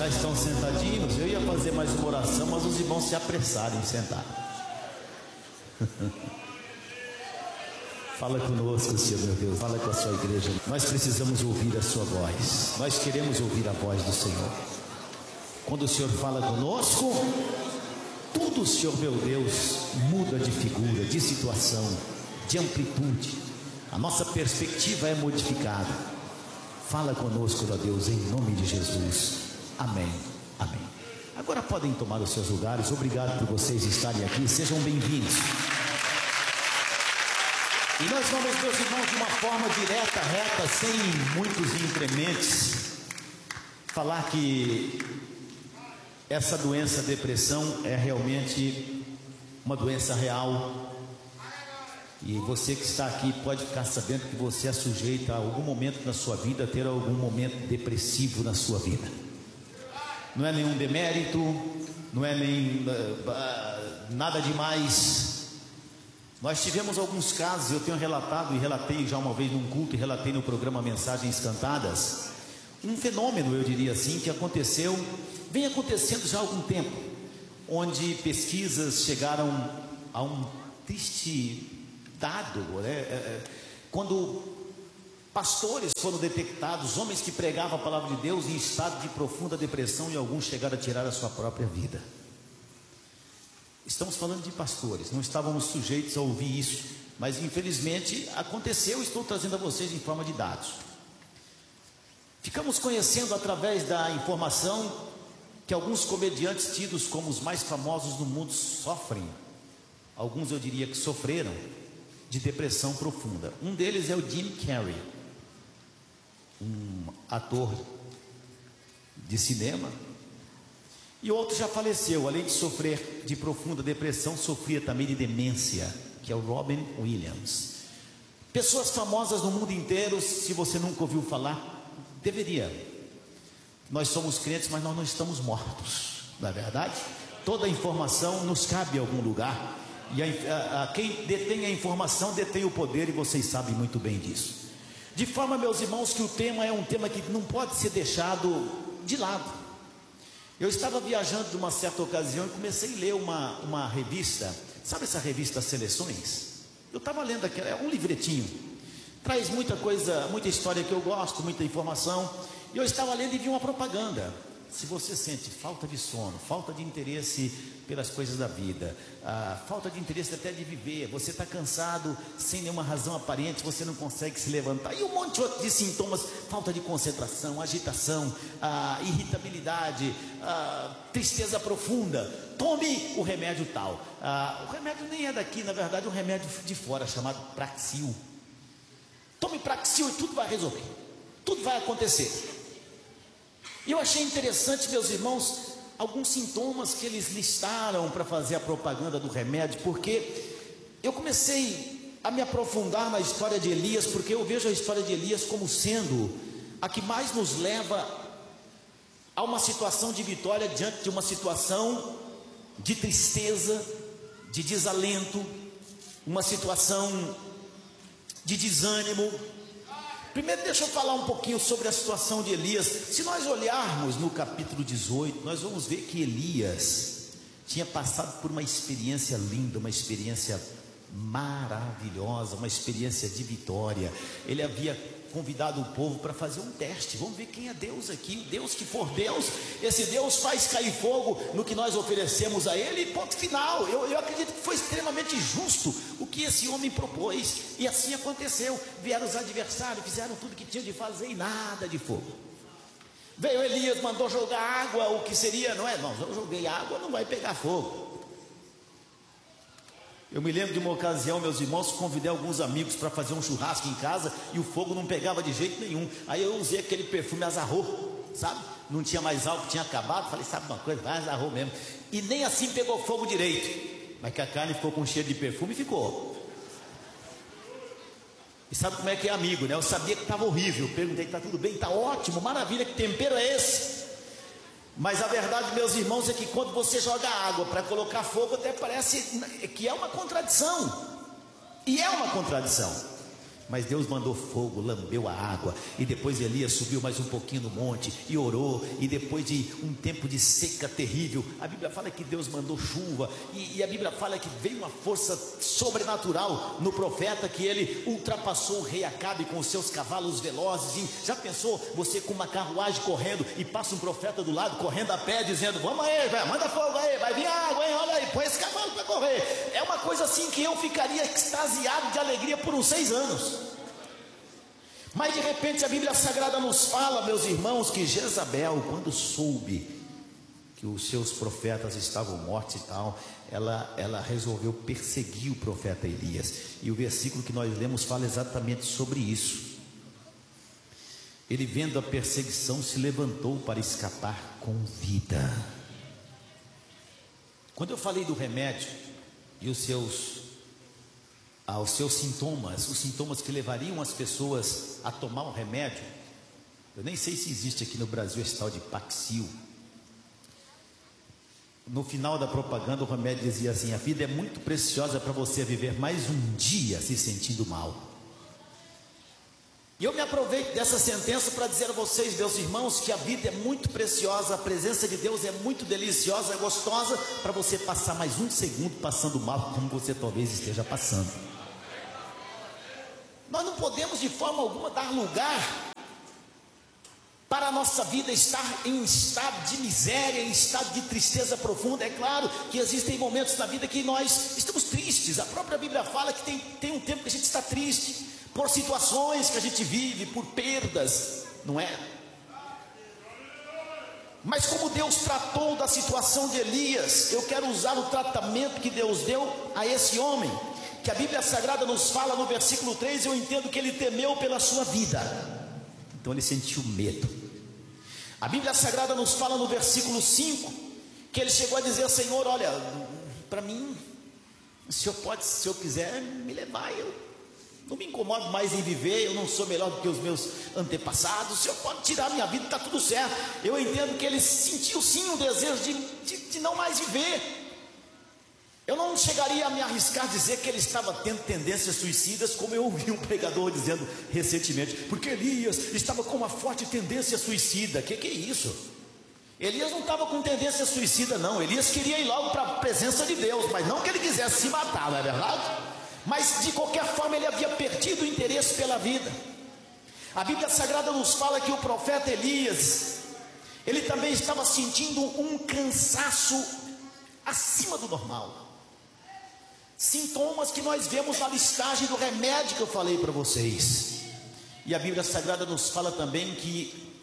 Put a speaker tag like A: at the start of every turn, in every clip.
A: já estão sentadinhos. Eu ia fazer mais uma oração, mas os irmãos se apressaram em sentar. Fala conosco, Senhor meu Deus, fala com a sua igreja. Nós precisamos ouvir a sua voz. Nós queremos ouvir a voz do Senhor. Quando o Senhor fala conosco, tudo, Senhor meu Deus, muda de figura, de situação, de amplitude. A nossa perspectiva é modificada. Fala conosco, ó Deus, em nome de Jesus. Amém, amém. Agora podem tomar os seus lugares. Obrigado por vocês estarem aqui. Sejam bem-vindos. E nós vamos, meus irmãos, de uma forma direta, reta, sem muitos incrementos, falar que essa doença, depressão, é realmente uma doença real. E você que está aqui pode ficar sabendo que você é sujeito a algum momento na sua vida, a ter algum momento depressivo na sua vida. Não é nenhum demérito, não é nem nada demais. Nós tivemos alguns casos, eu tenho relatado e relatei já uma vez num culto e relatei no programa Mensagens Cantadas, um fenômeno, eu diria assim, que aconteceu, vem acontecendo já há algum tempo, onde pesquisas chegaram a um triste dado, né? Quando pastores foram detectados, homens que pregavam a palavra de Deus em estado de profunda depressão, e alguns chegaram a tirar a sua própria vida. Estamos falando de pastores, não estávamos sujeitos a ouvir isso, mas infelizmente aconteceu. Estou trazendo a vocês em forma de dados. Ficamos conhecendo através da informação que alguns comediantes tidos como os mais famosos do mundo sofrem, alguns eu diria que sofreram, de depressão profunda. Um deles é o Jim Carrey, um ator de cinema. E outro já faleceu, além de sofrer de profunda depressão, sofria também de demência, que é o Robin Williams. Pessoas famosas no mundo inteiro, se você nunca ouviu falar, deveria. Nós somos crentes, mas nós não estamos mortos, não é verdade? Toda a informação nos cabe em algum lugar, e quem detém a informação detém o poder, e vocês sabem muito bem disso. De forma, meus irmãos, que o tema é um tema que não pode ser deixado de lado. Eu estava viajando numa certa ocasião e comecei a ler uma revista, sabe essa revista Seleções? Eu estava lendo aquela, é um livretinho, traz muita coisa, muita história que eu gosto, muita informação, e eu estava lendo e vi uma propaganda. Se você sente falta de sono, falta de interesse pelas coisas da vida, falta de interesse até de viver, você está cansado sem nenhuma razão aparente, você não consegue se levantar, e um monte de sintomas, falta de concentração, agitação, irritabilidade, tristeza profunda, tome o remédio tal. O remédio nem é daqui, na verdade é um remédio de fora, chamado Praxil. Tome Praxil e tudo vai resolver, tudo vai acontecer. E eu achei interessante, meus irmãos, alguns sintomas que eles listaram para fazer a propaganda do remédio, porque eu comecei a me aprofundar na história de Elias, porque eu vejo a história de Elias como sendo a que mais nos leva a uma situação de vitória diante de uma situação de tristeza, de desalento, uma situação de desânimo. Primeiro deixa eu falar um pouquinho sobre a situação de Elias. Se nós olharmos no capítulo 18, nós vamos ver que Elias tinha passado por uma experiência linda, uma experiência maravilhosa, uma experiência de vitória. Ele havia convidado o povo para fazer um teste. Vamos ver quem é Deus aqui. Deus que for Deus, esse Deus faz cair fogo no que nós oferecemos a Ele, e ponto final. Eu acredito que foi extremamente justo o que esse homem propôs, e assim aconteceu. Vieram os adversários, fizeram tudo que tinham de fazer e nada de fogo. Veio Elias, mandou jogar água, o que seria, não é? Não, eu joguei água, não vai pegar fogo. Eu me lembro de uma ocasião, meus irmãos, convidei alguns amigos para fazer um churrasco em casa e o fogo não pegava de jeito nenhum. Aí eu usei aquele perfume Azarro, sabe? Não tinha mais álcool, tinha acabado. Falei, sabe uma coisa? Vai Azarro mesmo. E nem assim pegou fogo direito. Mas que a carne ficou com cheiro de perfume, ficou. E sabe como é que é amigo, né? Eu sabia que estava horrível. Eu perguntei, está tudo bem? Está ótimo, maravilha, que tempero é esse? Mas a verdade, meus irmãos, é que quando você joga água para colocar fogo, até parece que é uma contradição. E é uma contradição. Mas Deus mandou fogo, lambeu a água, e depois Elias subiu mais um pouquinho no monte e orou, e depois de um tempo de seca terrível, a Bíblia fala que Deus mandou chuva, e a Bíblia fala que veio uma força sobrenatural no profeta, que ele ultrapassou o rei Acabe com os seus cavalos velozes. E já pensou você com uma carruagem correndo e passa um profeta do lado correndo a pé dizendo: vamos aí, manda fogo aí, vai vir água, hein? Olha aí, põe esse cavalo para correr. É uma coisa assim que eu ficaria extasiado de alegria por uns 6 anos. Mas de repente a Bíblia Sagrada nos fala, meus irmãos, que Jezabel, quando soube que os seus profetas estavam mortos e tal, ela resolveu perseguir o profeta Elias. E o versículo que nós lemos fala exatamente sobre isso. Ele, vendo a perseguição, se levantou para escapar com vida. Quando eu falei do remédio e os seus sintomas, os sintomas que levariam as pessoas a tomar um remédio, eu nem sei se existe aqui no Brasil esse tal de Paxil. No final da propaganda o remédio dizia assim: a vida é muito preciosa para você viver mais um dia se sentindo mal. E eu me aproveito dessa sentença para dizer a vocês, meus irmãos, que a vida é muito preciosa, a presença de Deus é muito deliciosa, é gostosa, para você passar mais um segundo passando mal, como você talvez esteja passando. Nós não podemos de forma alguma dar lugar para a nossa vida estar em estado de miséria, em estado de tristeza profunda. É claro que existem momentos na vida que nós estamos tristes. A própria Bíblia fala que tem um tempo que a gente está triste, por situações que a gente vive, por perdas, não é? Mas como Deus tratou da situação de Elias, eu quero usar o tratamento que Deus deu a esse homem, que a Bíblia Sagrada nos fala no versículo 3, eu entendo que ele temeu pela sua vida. Então ele sentiu medo. A Bíblia Sagrada nos fala no versículo 5, que ele chegou a dizer: Senhor, olha, para mim, o Senhor pode, se eu quiser, me levar, eu não me incomodo mais em viver, eu não sou melhor do que os meus antepassados, o Senhor pode tirar a minha vida, está tudo certo. Eu entendo que ele sentiu sim o desejo de não mais viver. Eu não chegaria a me arriscar a dizer que ele estava tendo tendências suicidas, como eu ouvi um pregador dizendo recentemente, porque Elias estava com uma forte tendência suicida. Que é isso? Elias não estava com tendência suicida não, Elias queria ir logo para a presença de Deus, mas não que ele quisesse se matar, não é verdade? Mas de qualquer forma ele havia perdido o interesse pela vida. A Bíblia Sagrada nos fala que o profeta Elias, ele também estava sentindo um cansaço acima do normal. Sintomas que nós vemos na listagem do remédio que eu falei para vocês. E a Bíblia Sagrada nos fala também que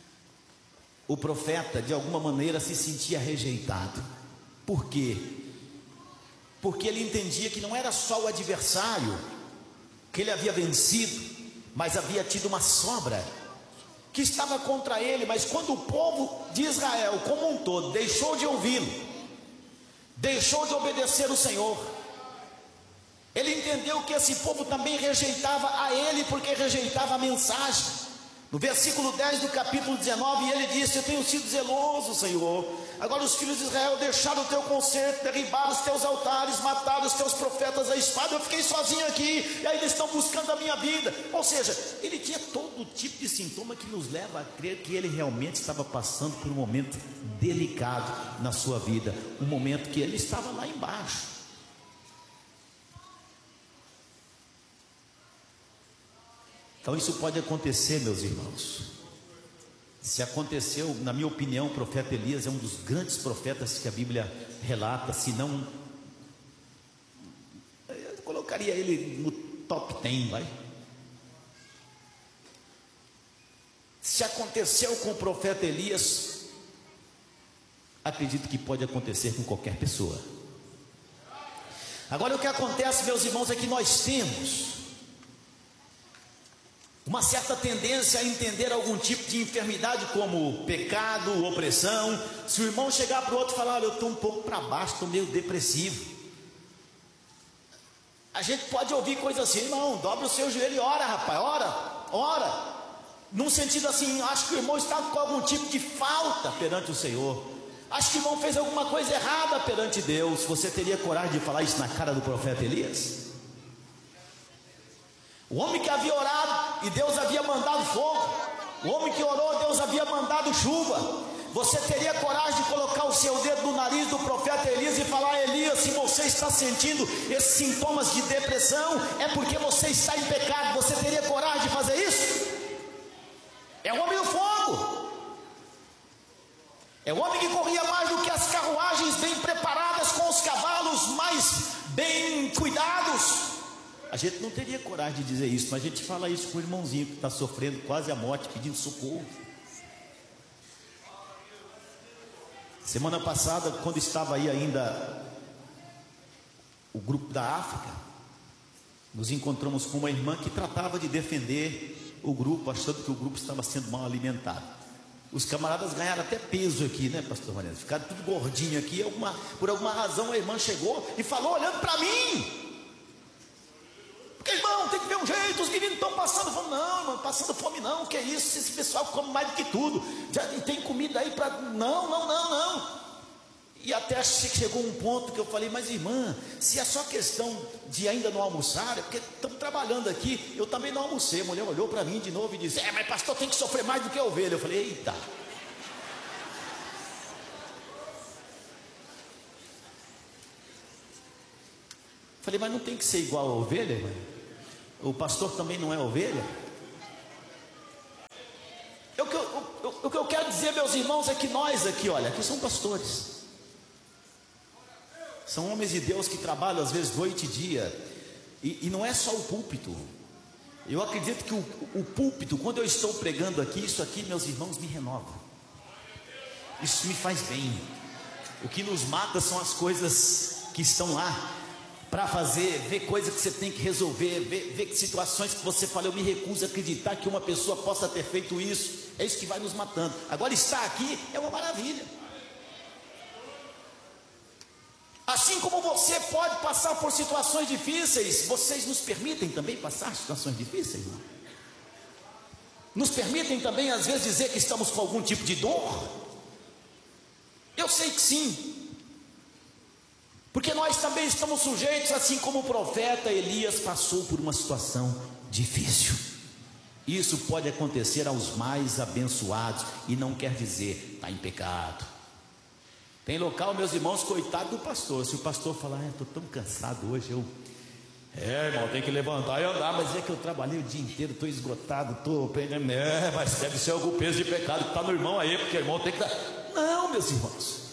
A: o profeta de alguma maneira se sentia rejeitado. Por quê? Porque ele entendia que não era só o adversário que ele havia vencido, mas havia tido uma sobra que estava contra ele. Mas quando o povo de Israel como um todo deixou de ouvi-lo, deixou de obedecer o Senhor, ele entendeu que esse povo também rejeitava a ele, porque rejeitava a mensagem. No versículo 10 do capítulo 19, ele disse: eu tenho sido zeloso, Senhor. Agora os filhos de Israel deixaram o teu conserto, derribaram os teus altares, mataram os teus profetas à espada. Eu fiquei sozinho aqui, e ainda estão buscando a minha vida. Ou seja, ele tinha todo tipo de sintoma que nos leva a crer que ele realmente estava passando por um momento delicado na sua vida, um momento que ele estava lá embaixo. Então isso pode acontecer, meus irmãos. Se aconteceu, na minha opinião, o profeta Elias é um dos grandes profetas que a Bíblia relata. Se não, eu colocaria ele no top 10, vai. Se aconteceu com o profeta Elias, acredito que pode acontecer com qualquer pessoa. Agora o que acontece, meus irmãos, é que nós temos uma certa tendência a entender algum tipo de enfermidade como pecado, opressão. Se o irmão chegar para o outro e falar: olha, eu estou um pouco para baixo, estou meio depressivo, a gente pode ouvir coisas assim: irmão, dobra o seu joelho e ora, rapaz, ora, num sentido assim, acho que o irmão está com algum tipo de falta perante o Senhor, acho que o irmão fez alguma coisa errada perante Deus. Você teria coragem de falar isso na cara do profeta Elias? O homem que havia orado e Deus havia mandado fogo, o homem que orou, Deus havia mandado chuva. Você teria coragem de colocar o seu dedo no nariz do profeta Elias e falar: Elias, se você está sentindo esses sintomas de depressão, é porque você está em pecado. Você teria coragem de fazer isso? É o homem do fogo, é o homem que corria mais do que as carruagens bem preparadas, com os cavalos mais bem cuidados. A gente não teria coragem de dizer isso, mas a gente fala isso com o irmãozinho que está sofrendo quase a morte, pedindo socorro. Semana passada, quando estava aí ainda o grupo da África, nos encontramos com uma irmã que tratava de defender o grupo, achando que o grupo estava sendo mal alimentado. Os camaradas ganharam até peso aqui, né, pastor Mariano? Ficaram tudo gordinho aqui. Por alguma razão a irmã chegou e falou olhando para mim: porque, irmão, tem que ver um jeito, os meninos estão passando fome. Não, irmão, passando fome não, que é isso? Esse pessoal come mais do que tudo, já tem comida aí para... Não. E até chegou um ponto que eu falei: mas irmã, se é só questão de ainda não almoçar, é porque estamos trabalhando aqui. Eu também não almocei. A mulher olhou para mim de novo e disse: mas pastor, tem que sofrer mais do que a ovelha. Eu falei: eita. Falei: mas não tem que ser igual a ovelha, irmã? O pastor também não é ovelha? O que eu quero dizer, meus irmãos, é que nós aqui, olha, aqui são pastores, são homens de Deus que trabalham às vezes noite e dia, e não é só o púlpito. Eu acredito que o púlpito, quando eu estou pregando aqui, isso aqui, meus irmãos, me renova, isso me faz bem. O que nos mata são as coisas que estão lá para fazer, ver coisas que você tem que resolver, ver situações que você fala: eu me recuso a acreditar que uma pessoa possa ter feito isso. É isso que vai nos matando. Agora, estar aqui é uma maravilha. Assim como você pode passar por situações difíceis, vocês nos permitem também passar situações difíceis, não? Nos permitem também às vezes dizer que estamos com algum tipo de dor? Eu sei que sim, porque nós também estamos sujeitos, assim como o profeta Elias passou por uma situação difícil. Isso pode acontecer aos mais abençoados, e não quer dizer está em pecado. Tem local, meus irmãos, coitado do pastor. Se o pastor falar: estou tão cansado hoje, irmão, tem que levantar e andar, mas é que eu trabalhei o dia inteiro, estou esgotado, mas deve ser algum peso de pecado que está no irmão aí, porque o irmão tem que dar. Não, meus irmãos,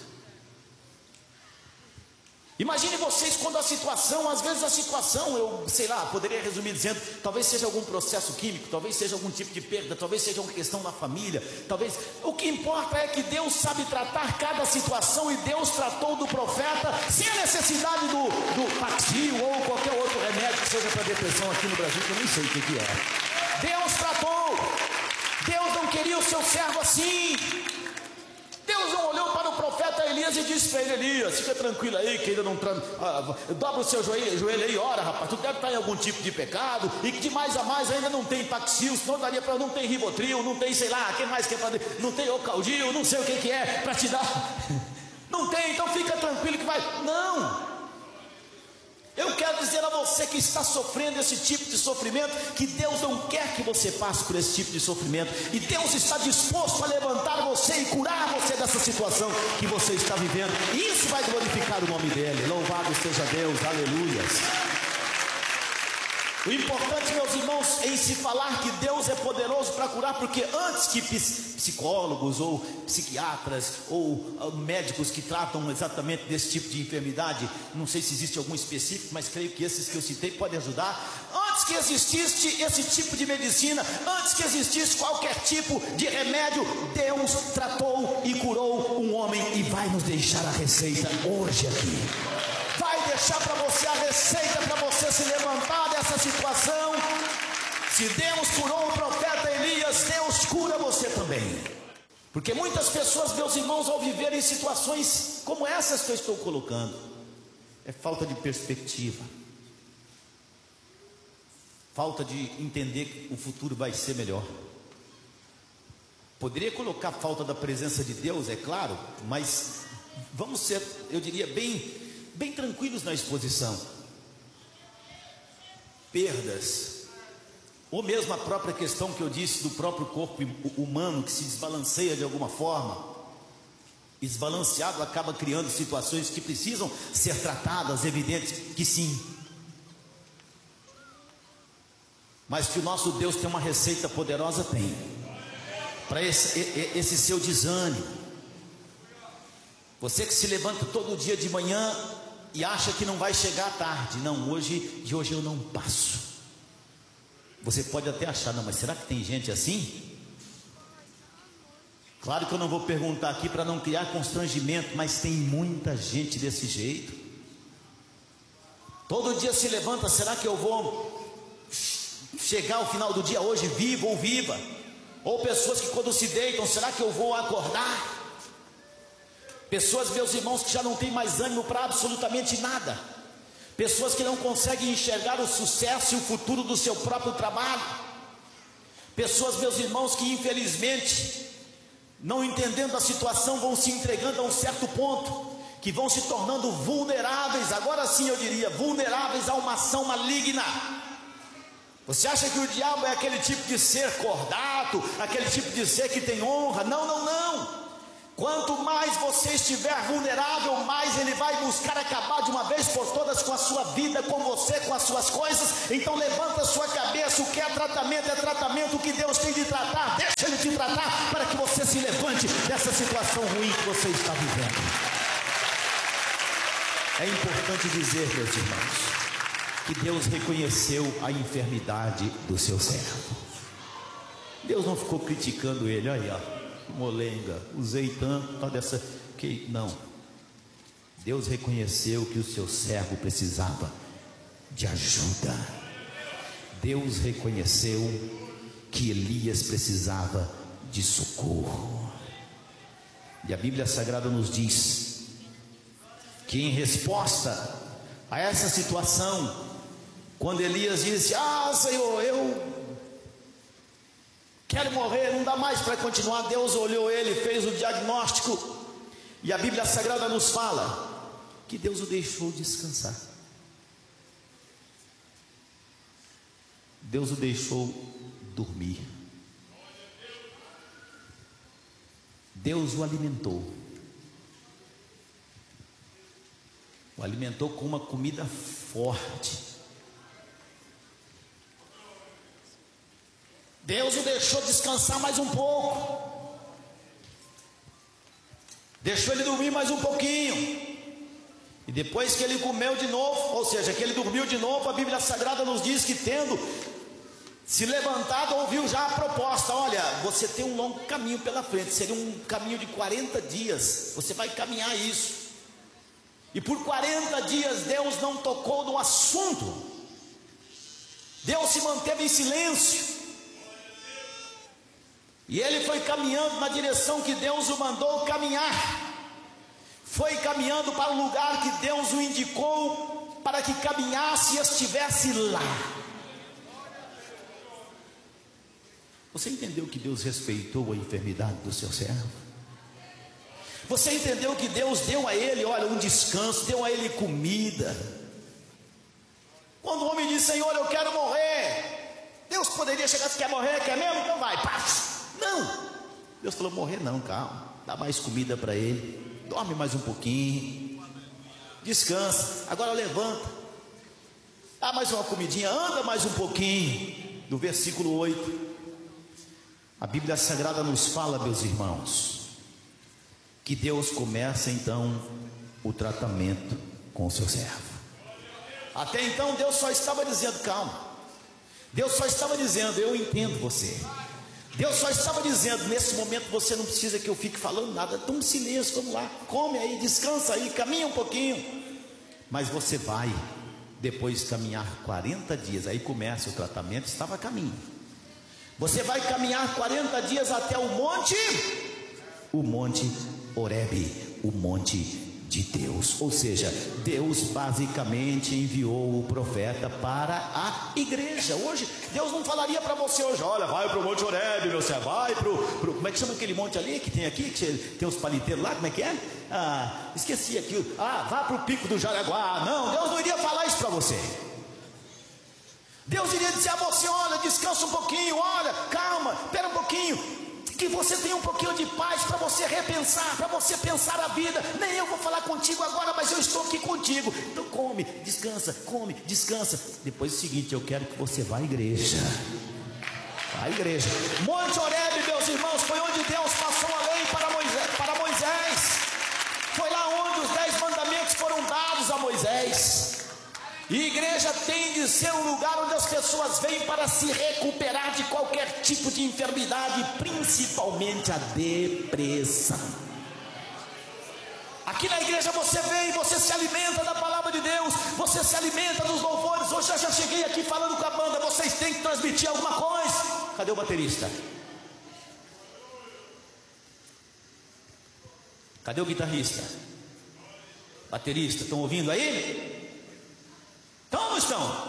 A: imagine vocês quando às vezes a situação, eu sei lá, poderia resumir dizendo, talvez seja algum processo químico, talvez seja algum tipo de perda, talvez seja uma questão na família, talvez, o que importa é que Deus sabe tratar cada situação, e Deus tratou do profeta sem a necessidade do Paxil ou qualquer outro remédio que seja para depressão aqui no Brasil, que eu nem sei o que é. Deus tratou. Deus não queria o seu servo assim. Deus não olhou para o profeta Elias e disse para ele: Elias, fica tranquilo aí, que ainda não dobra o seu joelho aí, ora, rapaz, tu deve estar em algum tipo de pecado, e que de mais a mais ainda não tem Paxil, senão daria para, não tem Rivotril, não tem, sei lá, quem mais quer fazer, não tem Ocaldil, não sei o que é para te dar, não tem, então fica tranquilo que vai. Não, eu quero dizer a você que está sofrendo esse tipo de sofrimento, que Deus não quer que você passe por esse tipo de sofrimento, e Deus está disposto a levantar você e curar você dessa situação que você está vivendo, e isso vai glorificar o nome dele. Louvado seja Deus, aleluias. O importante, meus irmãos, em se falar que Deus é poderoso para curar, porque antes que psicólogos ou psiquiatras ou médicos que tratam exatamente desse tipo de enfermidade, não sei se existe algum específico, mas creio que esses que eu citei podem ajudar. Antes que existisse esse tipo de medicina, antes que existisse qualquer tipo de remédio, Deus tratou e curou um homem, e vai nos deixar a receita hoje aqui. Vai deixar para você a receita para você se levantar dessa situação. Se Deus curou o profeta Elias, Deus cura você também. Porque muitas pessoas, meus irmãos, ao viverem situações como essas que eu estou colocando, é falta de perspectiva, falta de entender que o futuro vai ser melhor. Poderia colocar falta da presença de Deus, é claro, mas vamos ser, eu diria, bem tranquilos na exposição. Perdas, ou mesmo a própria questão que eu disse do próprio corpo humano que se desbalanceia de alguma forma, desbalanceado acaba criando situações que precisam ser tratadas, evidente que sim, mas que o nosso Deus tem uma receita poderosa, tem, para esse seu desânimo. Você que se levanta todo dia de manhã e acha que não vai chegar à tarde, não, hoje eu não passo. Você pode até achar, não, mas será que tem gente assim? Claro que eu não vou perguntar aqui para não criar constrangimento, mas tem muita gente desse jeito. Todo dia se levanta, será que eu vou chegar ao final do dia hoje vivo ou viva? Ou pessoas que quando se deitam, será que eu vou acordar? Pessoas, meus irmãos, que já não têm mais ânimo para absolutamente nada. Pessoas que não conseguem enxergar o sucesso e o futuro do seu próprio trabalho. Pessoas, meus irmãos, que infelizmente, não entendendo a situação, vão se entregando a um certo ponto, que vão se tornando vulneráveis, agora sim eu diria, vulneráveis a uma ação maligna. Você acha que o diabo é aquele tipo de ser cordato, aquele tipo de ser que tem honra? Não, não, não. Quanto mais você estiver vulnerável, mais ele vai buscar acabar de uma vez por todas com a sua vida, com você, com as suas coisas. Então levanta a sua cabeça, o que é tratamento, o que Deus tem de tratar, deixa ele te tratar, para que você se levante dessa situação ruim que você está vivendo. É importante dizer, meus irmãos, que Deus reconheceu a enfermidade do seu servo. Deus não ficou criticando ele, aí ó, molenga, usei tanto, tá dessa que não. Deus reconheceu que o seu servo precisava de ajuda. Deus reconheceu que Elias precisava de socorro. E a Bíblia Sagrada nos diz que em resposta a essa situação, quando Elias disse: ah, Senhor, eu quero morrer, não dá mais para continuar. Deus olhou ele, fez o diagnóstico, e a Bíblia Sagrada nos fala que Deus o deixou descansar. Deus o deixou dormir. Deus o alimentou. O alimentou com uma comida forte. Deus o deixou descansar mais um pouco, deixou ele dormir mais um pouquinho, e depois que ele comeu de novo, ou seja, que ele dormiu de novo, a Bíblia Sagrada nos diz que, tendo se levantado, ouviu já a proposta: olha, você tem um longo caminho pela frente, seria um caminho de 40 dias, você vai caminhar isso. E por 40 dias Deus não tocou no assunto, Deus se manteve em silêncio. E ele foi caminhando na direção que Deus o mandou caminhar, foi caminhando para o lugar que Deus o indicou para que caminhasse e estivesse lá. Você entendeu que Deus respeitou a enfermidade do seu servo? Você entendeu que Deus deu a ele, olha, um descanso, deu a ele comida? Quando o homem disse: Senhor, eu quero morrer, Deus poderia chegar: você quer morrer? Quer mesmo? Então vai, passa. Não, Deus falou: morrer não, calma, dá mais comida para ele, dorme mais um pouquinho, descansa, agora levanta, dá mais uma comidinha, anda mais um pouquinho. No versículo 8, a Bíblia Sagrada nos fala, meus irmãos, que Deus começa então o tratamento com o seu servo. Até então Deus só estava dizendo: calma. Deus só estava dizendo: eu entendo você. Deus só estava dizendo: nesse momento você não precisa que eu fique falando nada, toma silêncio, vamos lá, come aí, descansa aí, caminha um pouquinho. Mas você vai depois caminhar 40 dias, aí começa o tratamento, estava a caminho. Você vai caminhar 40 dias até o monte Horebe, o monte de Deus. Ou seja, Deus basicamente enviou o profeta para a igreja. Hoje, Deus não falaria para você hoje: olha, vai para o monte Horebe, meu servo, vai para o... Como é que chama aquele monte ali que tem aqui, que tem os paliteiros lá, como é que é? Esqueci aquilo. Vá para o pico do Jaraguá. Não, Deus não iria falar isso para você. Deus iria dizer a você: olha, descansa um pouquinho, olha, calma, espera um pouquinho, que você tenha um pouquinho de paz para você repensar, para você pensar a vida. Nem eu vou falar contigo agora, mas eu estou aqui contigo. Então come, descansa. Depois é o seguinte: eu quero que você vá à igreja. Vá à igreja. Monte Horebe, meus irmãos, foi onde Deus passou a lei para Moisés. Foi lá onde os 10 mandamentos foram dados a Moisés. E igreja tem de ser um lugar onde as pessoas vêm para se recuperar de qualquer tipo de enfermidade, principalmente a depressão. Aqui na igreja você vem, você se alimenta da palavra de Deus, você se alimenta dos louvores. Hoje eu já cheguei aqui falando com a banda: vocês têm que transmitir alguma coisa. Cadê o baterista? Cadê o guitarrista? Baterista, estão ouvindo aí? Estão ou não estão?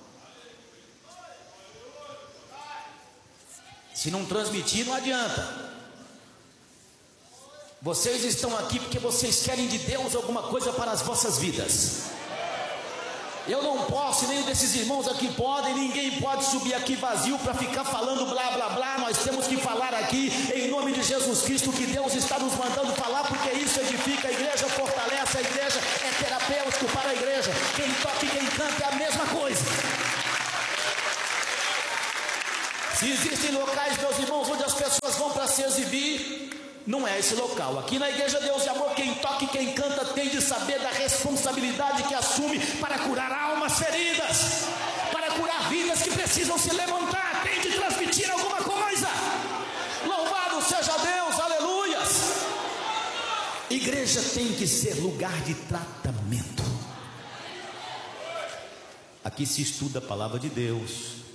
A: Se não transmitir, não adianta. Vocês estão aqui porque vocês querem de Deus alguma coisa para as vossas vidas. Eu não posso, nem desses irmãos aqui podem. Ninguém pode subir aqui vazio para ficar falando blá blá blá. Nós temos que falar aqui em nome de Jesus Cristo que Deus está nos mandando falar, porque isso edifica a igreja, fortalece a igreja, é terapêutico para a igreja. Quem toca e quem canta é a mesma coisa. Se existem locais, meus irmãos, onde as pessoas vão para se exibir, não é esse local. Aqui na igreja Deus e Amor, quem toca e quem canta tem de saber da responsabilidade que assume para curar almas feridas, para curar vidas que precisam se levantar, tem de transmitir alguma coisa. Louvado seja Deus, aleluias. Igreja tem que ser lugar de tratamento. Aqui se estuda a palavra de Deus,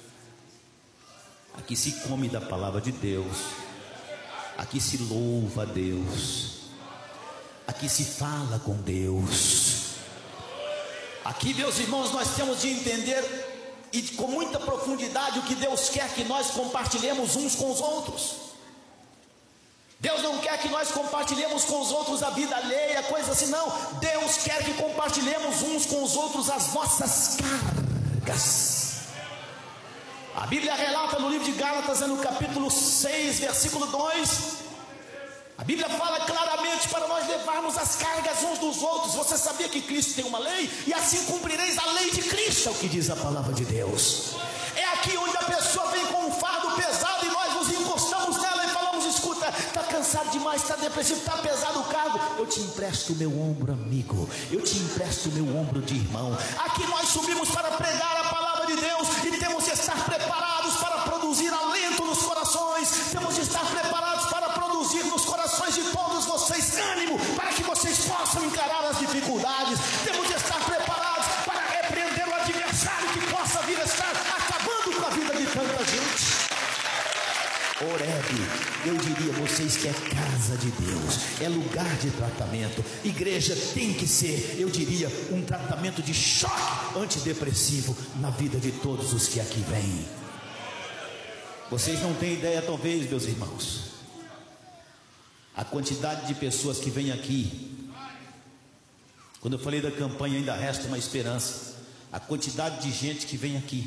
A: aqui se come da palavra de Deus, aqui se louva a Deus, aqui se fala com Deus. Aqui, meus irmãos, nós temos de entender e com muita profundidade o que Deus quer que nós compartilhemos uns com os outros. Deus não quer que nós compartilhemos com os outros a vida alheia, coisa assim, não. Deus quer que compartilhemos uns com os outros as nossas cargas. A Bíblia relata no livro de Gálatas, no capítulo 6, versículo 2, a Bíblia fala claramente para nós levarmos as cargas uns dos outros. Você sabia que Cristo tem uma lei? E assim cumprireis a lei de Cristo, é o que diz a palavra de Deus. É aqui onde a pessoa vem com um fardo pesado e nós nos encostamos nela e falamos: escuta, está cansado demais, está depressivo, está pesado o cargo, eu te empresto o meu ombro amigo, eu te empresto o meu ombro de irmão. Aqui nós subimos para pregar a palavra de Deus e temos de estar preparados para produzir alento nos corações, temos de estar preparados para produzir nos corações de todos vocês ânimo, para que vocês possam encarar as dificuldades. Temos de estar preparados para repreender o adversário que possa vir a estar acabando com a vida de tanta gente. Horebe, eu diria a vocês que é casa de Deus, é lugar de tratamento. Igreja tem que ser, eu diria, um tratamento de choque antidepressivo na vida de todos os que aqui vêm. Vocês não têm ideia, talvez, meus irmãos, a quantidade de pessoas que vêm aqui. Quando eu falei da campanha Ainda Resta uma Esperança, a quantidade de gente que vem aqui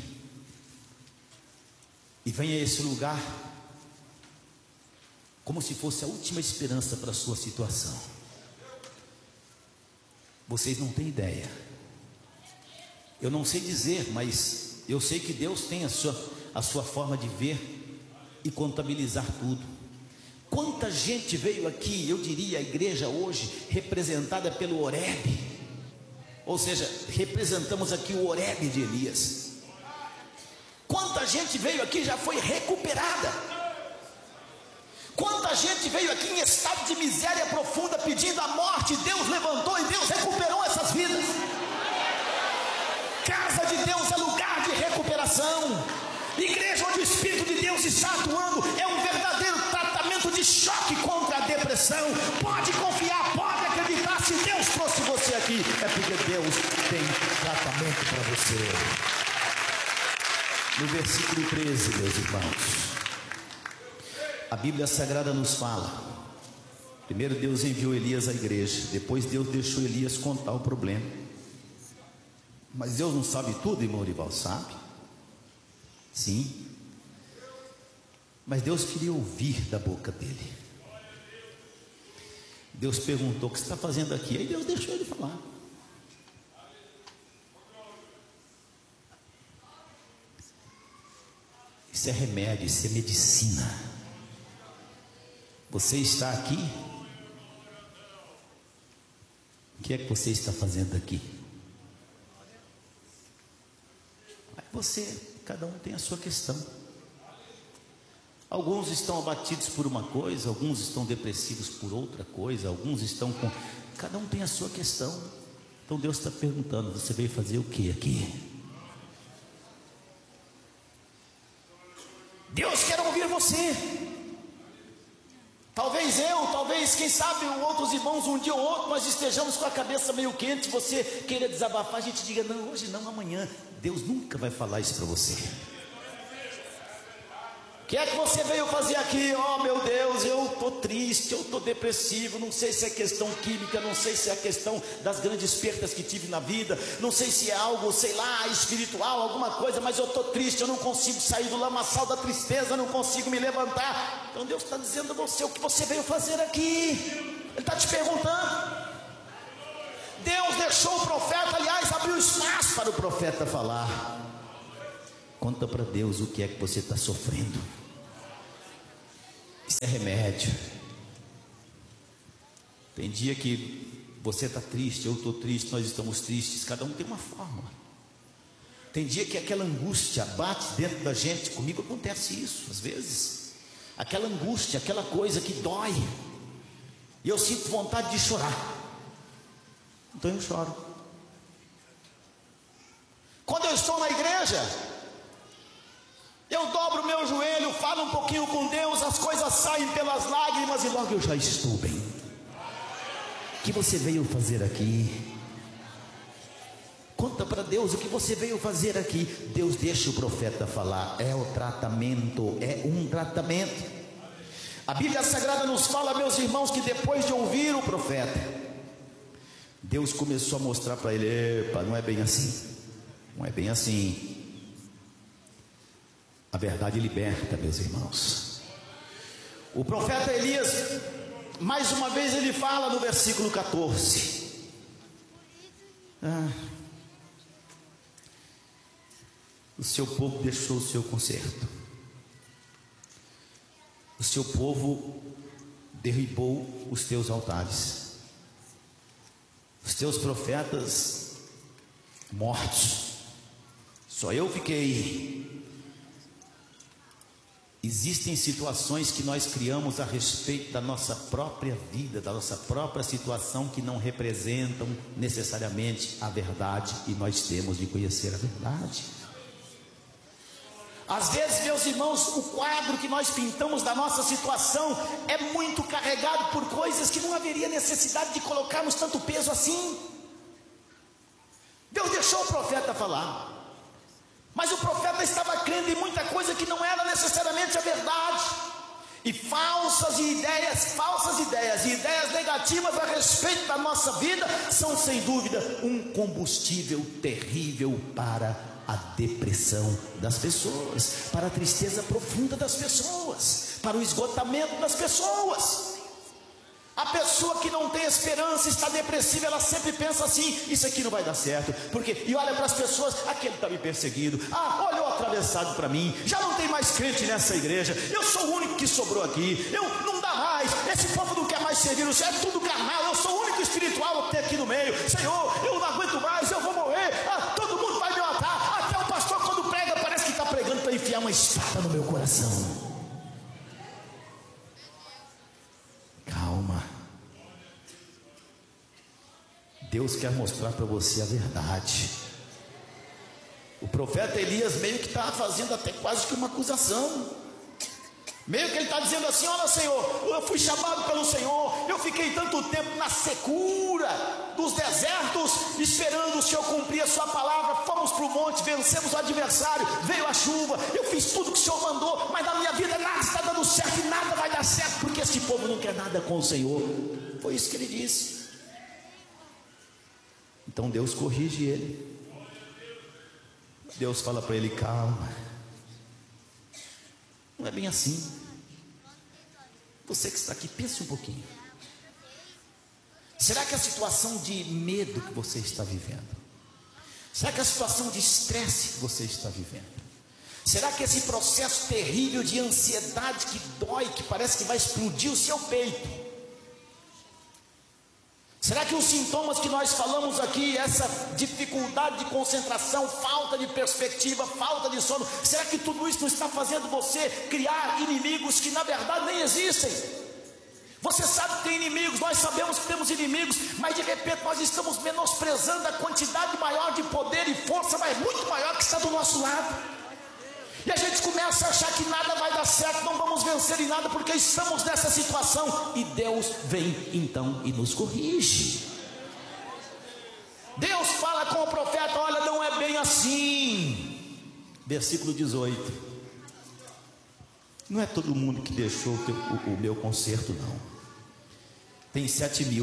A: e vem a esse lugar como se fosse a última esperança para a sua situação. Vocês não têm ideia. Eu não sei dizer, mas eu sei que Deus tem a sua forma de ver e contabilizar tudo. Quanta gente veio aqui, eu diria, a igreja hoje representada pelo Horebe, ou seja, representamos aqui o Horebe de Elias. Quanta gente veio aqui já foi recuperada. Quanta gente veio aqui em estado de miséria profunda pedindo a morte, Deus levantou e Deus recuperou essas vidas. Casa de Deus é lugar de recuperação. Igreja onde o Espírito de Deus está atuando é um verdadeiro tratamento de choque contra a depressão. Pode confiar, pode acreditar, se Deus trouxe você aqui, é porque Deus tem tratamento para você. No versículo 13, meus irmãos, a Bíblia Sagrada nos fala: primeiro Deus enviou Elias à igreja, depois Deus deixou Elias contar o problema. Mas Deus não sabe tudo, irmão Orival, sabe? Sim. Mas Deus queria ouvir da boca dele. Deus perguntou: o que você está fazendo aqui? Aí Deus deixou ele falar. Isso é remédio, isso é medicina. Você está aqui? O que é que você está fazendo aqui? Aí você, cada um tem a sua questão. Alguns estão abatidos por uma coisa, alguns estão depressivos por outra coisa, alguns estão com... Cada um tem a sua questão. Então Deus está perguntando: você veio fazer o que aqui? Deus quer ouvir você. Talvez talvez, quem sabe, outros irmãos, um dia ou outro, nós estejamos com a cabeça meio quente, você queira desabafar, a gente diga: não, hoje não, amanhã. Deus nunca vai falar isso para você. O que é que você veio fazer aqui? Oh meu Deus, eu estou triste, eu estou depressivo, não sei se é questão química, não sei se é questão das grandes perdas que tive na vida, não sei se é algo, sei lá, espiritual, alguma coisa, mas eu estou triste, eu não consigo sair do lamaçal da tristeza, não consigo me levantar. Então Deus está dizendo a você: o que você veio fazer aqui? Ele está te perguntando. Deus deixou o profeta, aliás, abriu espaço para o profeta falar. Conta para Deus o que é que você está sofrendo. Isso é remédio. Tem dia que você está triste, eu estou triste, nós estamos tristes, cada um tem uma fórmula. Tem dia que aquela angústia bate dentro da gente. Comigo acontece isso às vezes. Aquela angústia, aquela coisa que dói, e eu sinto vontade de chorar. Então eu choro. Quando eu estou na igreja, eu dobro o meu joelho, falo um pouquinho com Deus, as coisas saem pelas lágrimas e logo eu já estou bem. O que você veio fazer aqui? Conta para Deus o que você veio fazer aqui. Deus deixa o profeta falar. É o tratamento, é um tratamento. A Bíblia Sagrada nos fala, meus irmãos, que depois de ouvir o profeta, Deus começou a mostrar para ele: epa, não é bem assim, não é bem assim. A verdade liberta, meus irmãos. O profeta Elias, mais uma vez ele fala no versículo 14: o seu povo deixou o seu conserto, o seu povo derribou os teus altares, os teus profetas mortos, só eu fiquei. Existem situações que nós criamos a respeito da nossa própria vida, da nossa própria situação, que não representam necessariamente a verdade, e nós temos de conhecer a verdade. Às vezes, meus irmãos, o quadro que nós pintamos da nossa situação é muito carregado por coisas que não haveria necessidade de colocarmos tanto peso assim. Deus deixou o profeta falar, mas o profeta estava crendo em muita coisa que não era necessariamente a verdade. E falsas ideias e ideias negativas a respeito da nossa vida são sem dúvida um combustível terrível para a depressão das pessoas, para a tristeza profunda das pessoas, para o esgotamento das pessoas. A pessoa que não tem esperança, está depressiva, ela sempre pensa assim: isso aqui não vai dar certo, porque, e olha para as pessoas: aquele está me perseguindo, olha o atravessado para mim, já não tem mais crente nessa igreja, eu sou o único que sobrou aqui, não dá mais, esse povo não quer mais servir, é tudo carnal, eu sou o único espiritual que tem aqui no meio, Senhor, eu não aguento mais, eu vou morrer, todo mundo vai me matar, até o pastor quando prega parece que está pregando para enfiar uma espada no meu coração. Calma. Deus quer mostrar para você a verdade. O profeta Elias meio que está fazendo até quase que uma acusação. Meio que ele está dizendo assim: olha, Senhor, eu fui chamado pelo Senhor, eu fiquei tanto tempo na secura dos desertos, esperando o Senhor cumprir a sua palavra. Fomos para o monte, vencemos o adversário, veio a chuva, eu fiz tudo que o Senhor mandou, mas na minha vida nada está dando certo e nada vai dar certo, porque esse povo não quer nada com o Senhor. Foi isso que ele disse. Então Deus corrige ele. Deus fala para ele: calma, Não é bem assim. Você que está aqui, pense um pouquinho. Será que a situação de medo que você está vivendo, será que a situação de estresse que você está vivendo, será que esse processo terrível de ansiedade que dói, que parece que vai explodir o seu peito, será que os sintomas que nós falamos aqui, essa dificuldade de concentração, falta de perspectiva, falta de sono, será que tudo isso não está fazendo você criar inimigos que na verdade nem existem? Você sabe que tem inimigos, nós sabemos que temos inimigos, mas de repente nós estamos menosprezando a quantidade maior de poder e força, mas muito maior que está do nosso lado. E a gente começa a achar que nada vai dar certo, não vamos vencer em nada, porque estamos nessa situação. E Deus vem então e nos corrige. Deus fala com o profeta: olha, não é bem assim. Versículo 18. Não é todo mundo que deixou o meu conserto, não. Tem 7.000.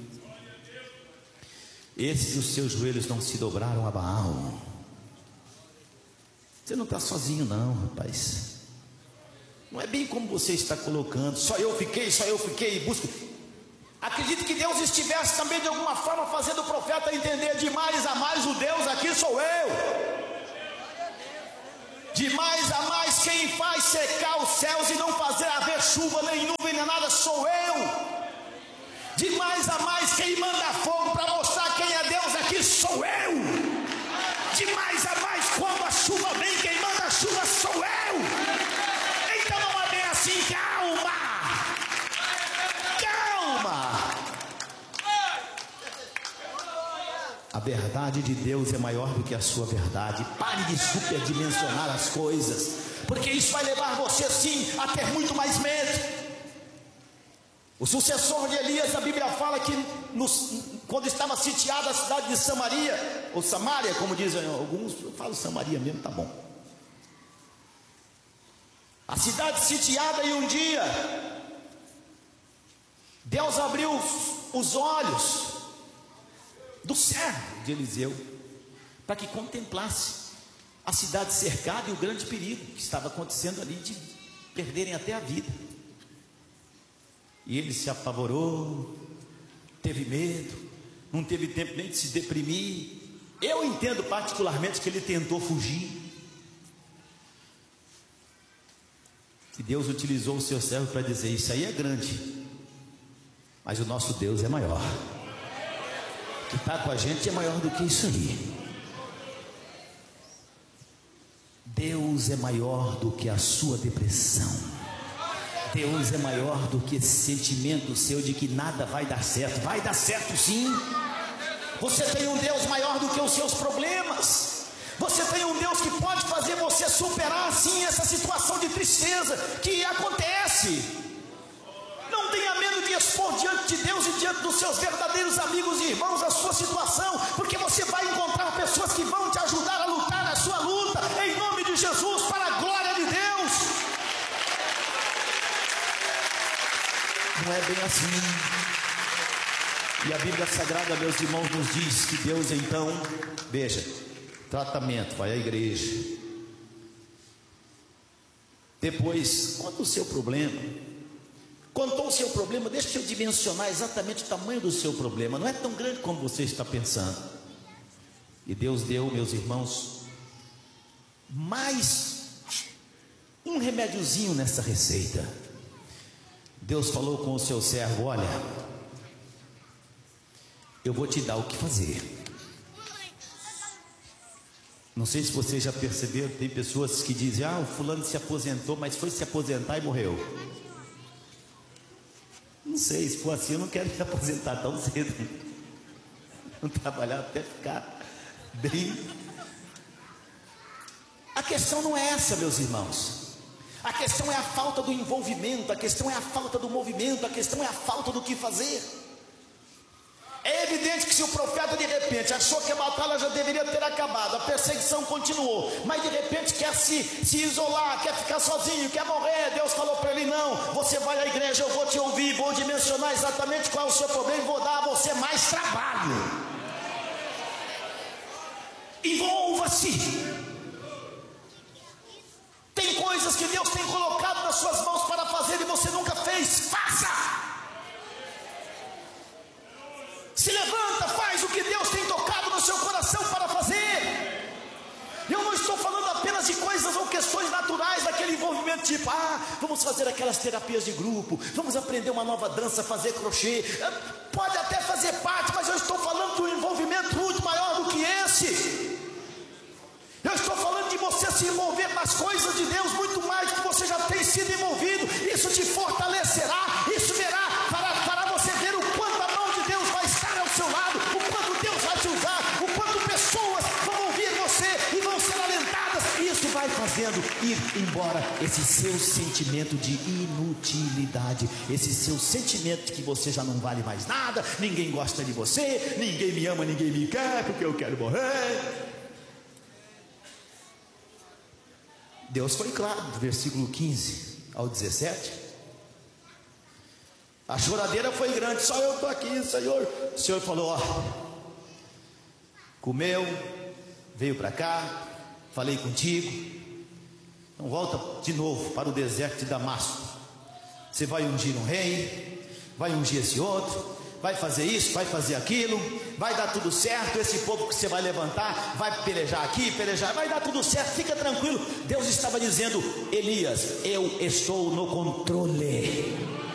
A: Esses os seus joelhos não se dobraram a Baal. Você não está sozinho não, rapaz. Não é bem como você está colocando. Só eu fiquei e busco. Acredito que Deus estivesse também de alguma forma fazendo o profeta entender: de mais a mais o Deus aqui sou eu. De mais a mais quem faz secar os céus e não fazer haver chuva, nem nuvem, nem nada, sou eu. De mais a mais quem manda fogo para mostrar quem é Deus aqui, sou eu. De mais a mais quando a chuva vem, quem manda a chuva sou eu. Então não é bem assim, calma. A verdade de Deus é maior do que a sua verdade. Pare de superdimensionar as coisas, porque isso vai levar você sim a ter muito mais medo. O sucessor de Elias, a Bíblia fala que quando estava sitiada a cidade de Samaria, ou Samaria, como dizem alguns, eu falo Samaria mesmo, tá bom. A cidade sitiada, e um dia Deus abriu os olhos do servo de Eliseu, para que contemplasse a cidade cercada e o grande perigo que estava acontecendo ali, de perderem até a vida. E ele se apavorou, teve medo, não teve tempo nem de se deprimir. Eu entendo particularmente que ele tentou fugir, que Deus utilizou o seu servo para dizer: isso aí é grande, mas o nosso Deus é maior. Que está com a gente é maior do que isso aí. Deus é maior do que a sua depressão. Deus é maior do que esse sentimento seu de que nada vai dar certo. Vai dar certo sim. Você tem um Deus maior do que os seus problemas. Você tem um Deus que pode fazer você superar sim essa situação de tristeza que acontece. Não tenha medo de expor diante de Deus e diante dos seus verdadeiros amigos e irmãos a sua situação, porque você vai encontrar pessoas que vão te ajudar a lutar na sua luta, em nome de Jesus, para a glória de Deus. Não é bem assim. E a Bíblia Sagrada, meus irmãos, nos diz que Deus então, veja, tratamento, vai à igreja. Depois, conta o seu problema. Contou o seu problema, deixa eu dimensionar exatamente o tamanho do seu problema. Não é tão grande como você está pensando. E Deus deu, meus irmãos, mais um remédiozinho nessa receita. Deus falou com o seu servo: olha, eu vou te dar o que fazer. Não sei se vocês já perceberam, tem pessoas que dizem: ah, o fulano se aposentou, mas foi se aposentar e morreu. Não sei, se for assim eu não quero me aposentar tão cedo. Não trabalhar até ficar bem. A questão não é essa, meus irmãos. A questão é a falta do envolvimento, a questão é a falta do movimento, a questão é a falta do que fazer. É evidente que se o profeta de repente achou que a batalha já deveria ter acabado, a perseguição continuou, mas de repente quer se isolar, quer ficar sozinho, quer morrer, Deus falou para ele: não, você vai à igreja, eu vou te ouvir, vou dimensionar exatamente qual é o seu problema e vou dar a você mais trabalho. Envolva-se. Tem coisas que Deus tem colocado Se levanta, faz o que Deus tem tocado no seu coração para fazer. Eu não estou falando apenas de coisas ou questões naturais, daquele envolvimento tipo, vamos fazer aquelas terapias de grupo, vamos aprender uma nova dança, fazer crochê. Pode até fazer parte, mas eu estou falando de um envolvimento muito maior do que esse. Eu estou falando de você se envolver nas coisas de Deus muito mais do que você já tem sido envolvido. Isso te fortalecerá, isso fará você ver o quanto a mão de Deus vai estar ao seu lado, o quanto Deus vai te usar, o quanto pessoas vão ouvir você e vão ser alentadas. Isso vai fazendo ir embora esse seu sentimento de inutilidade, esse seu sentimento de que você já não vale mais nada, ninguém gosta de você, ninguém me ama, ninguém me quer, porque eu quero morrer. Deus foi claro, do versículo 15 ao 17. A choradeira foi grande, só eu estou aqui, Senhor. O Senhor falou, comeu, veio para cá, falei contigo, então volta de novo para o deserto de Damasco. Você vai ungir um rei, vai ungir esse outro, vai fazer isso, vai fazer aquilo, vai dar tudo certo. Esse povo que você vai levantar, vai pelejar aqui, vai dar tudo certo, fica tranquilo. Deus estava dizendo, Elias, eu estou no controle.